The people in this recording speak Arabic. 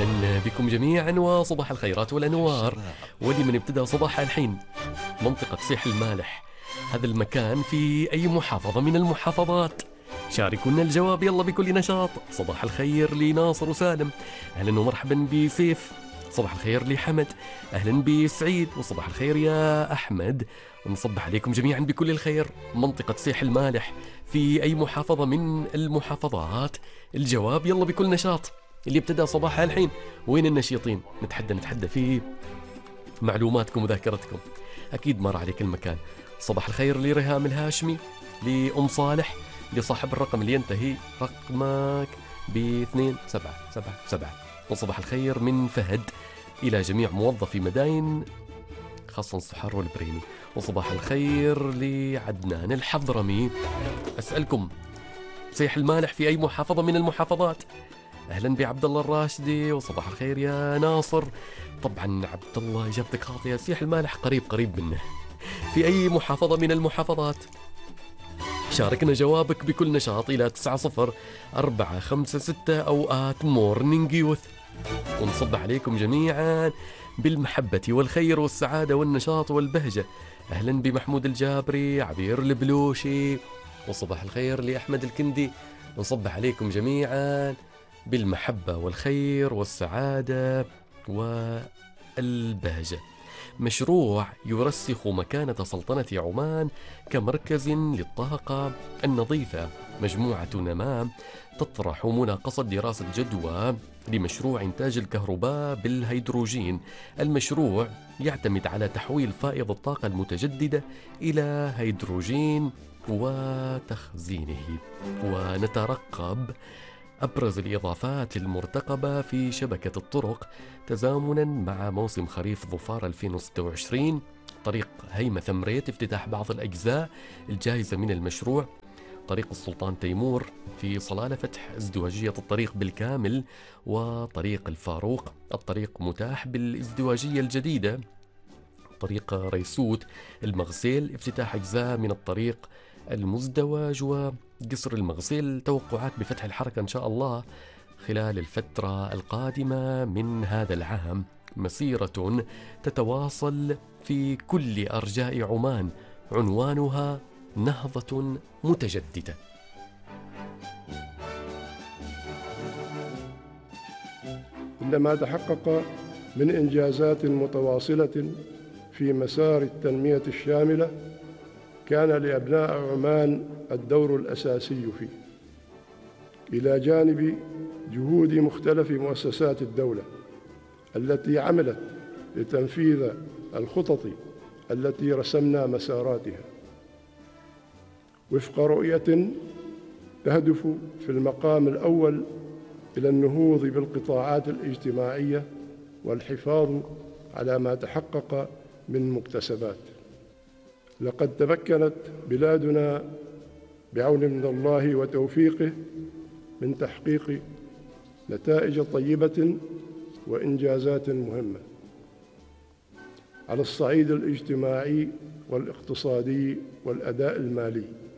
أهلا بكم جميعا وصباح الخيرات والأنوار. ولمن ابتدى صباح الحين منطقة سيح المالح، هذا المكان في أي محافظة من المحافظات. شاركونا الجواب يلا بكل نشاط. صباح الخير لناصر وسالم، أهلا ومرحبا بسيف. صباح الخير لحمد، أهلا بسعيد، وصباح الخير يا أحمد. ونصبح عليكم جميعا بكل الخير. منطقة سيح المالح في أي محافظة من المحافظات؟ الجواب يلا بكل نشاط. اللي ابتدى صباح الحين، وين النشيطين؟ نتحدى في معلوماتكم وذاكرتكم. أكيد مر عليك المكان. صباح الخير لريهام الهاشمي، لأم صالح، لصاحب الرقم اللي ينتهي رقمك ب2777. وصباح الخير من فهد إلى جميع موظفي مداين خاصة الصحار والبريمي. وصباح الخير لعدنان الحضرمي. أسألكم، سيح المالح في أي محافظة من المحافظات؟ أهلا بعبد الله الراشدي، وصباح الخير يا ناصر. طبعا عبد الله إجابتك خاطئة، سيح المالح قريب منه. في أي محافظة من المحافظات؟ شاركنا جوابك بكل نشاط إلى 90456 أو @morning youth. ونصب عليكم جميعا بالمحبة والخير والسعادة والنشاط والبهجة. أهلا بمحمود الجابري، عبير البلوشي، وصباح الخير لأحمد الكندي. نصب عليكم جميعا بالمحبة والخير والسعادة والبهجة. مشروع يرسخ مكانة سلطنة عمان كمركز للطاقة النظيفة. مجموعة نمام تطرح مناقصة دراسة جدوى لمشروع إنتاج الكهرباء بالهيدروجين. المشروع يعتمد على تحويل فائض الطاقة المتجددة إلى هيدروجين وتخزينه. ونترقب أبرز الإضافات المرتقبة في شبكة الطرق تزامنا مع موسم خريف ظفار 2026. طريق هيمة ثمريت افتتاح بعض الأجزاء الجاهزة من المشروع. طريق السلطان تيمور في صلالة فتح ازدواجية الطريق بالكامل. وطريق الفاروق الطريق متاح بالازدواجية الجديدة. طريق ريسوت المغسيل افتتاح أجزاء من الطريق المزدوج. وقصر المغسيل توقعات بفتح الحركة إن شاء الله خلال الفترة القادمة من هذا العام. مسيرة تتواصل في كل أرجاء عمان، عنوانها نهضة متجددة. عندما تحقق من إنجازات متواصلة في مسار التنمية الشاملة، كان لأبناء عمان الدور الأساسي فيه، إلى جانب جهود مختلف مؤسسات الدولة التي عملت لتنفيذ الخطط التي رسمنا مساراتها وفق رؤية تهدف في المقام الأول إلى النهوض بالقطاعات الاجتماعية والحفاظ على ما تحقق من مكتسبات. لقد تمكنت بلادنا بعون من الله وتوفيقه من تحقيق نتائج طيبة وإنجازات مهمة على الصعيد الاجتماعي والاقتصادي والأداء المالي.